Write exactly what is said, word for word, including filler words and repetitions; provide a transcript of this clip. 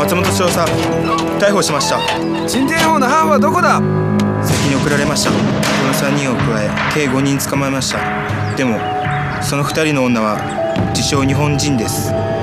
松本少佐、逮捕しました。 陳天砲の班はどこだ？ 先に送られました。このさんにんを加え計ごにん捕まえました。でもそのふたりの女は自称日本人です。